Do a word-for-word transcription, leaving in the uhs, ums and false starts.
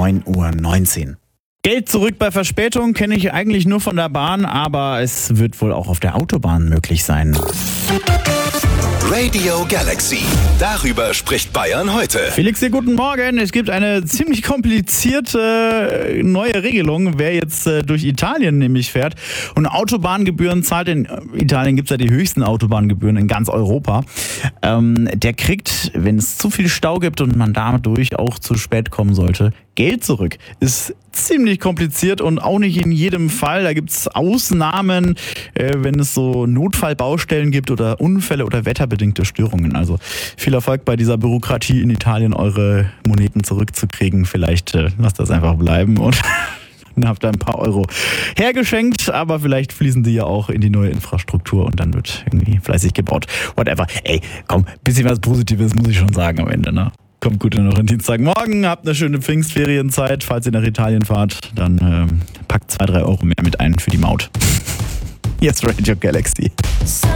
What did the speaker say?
neun Uhr neunzehn. Geld zurück bei Verspätung kenne ich eigentlich nur von der Bahn, aber es wird wohl auch auf der Autobahn möglich sein. Radio Galaxy. Darüber spricht Bayern heute. Felix, hier, guten Morgen. Es gibt eine ziemlich komplizierte neue Regelung, wer jetzt äh, durch Italien nämlich fährt und Autobahngebühren zahlt. In Italien gibt es ja die höchsten Autobahngebühren in ganz Europa. Ähm, der kriegt, wenn es zu viel Stau gibt und man dadurch auch zu spät kommen sollte, Geld zurück. Ist ziemlich kompliziert und auch nicht in jedem Fall. Da gibt es Ausnahmen, äh, wenn es so Notfallbaustellen gibt oder Unfälle oder wetterbedingte Störungen. Also viel Erfolg bei dieser Bürokratie in Italien, eure Moneten zurückzukriegen. Vielleicht äh, lasst das einfach bleiben und dann habt ihr ein paar Euro hergeschenkt, aber vielleicht fließen die ja auch in die neue Infrastruktur und dann wird irgendwie fleißig gebaut. Whatever. Ey, komm, bisschen was Positives muss ich schon sagen am Ende, ne? Kommt gut noch in Dienstagmorgen, habt eine schöne Pfingstferienzeit. Falls ihr nach Italien fahrt, dann ähm, packt zwei, drei Euro mehr mit ein für die Maut. Jetzt Radio Galaxy.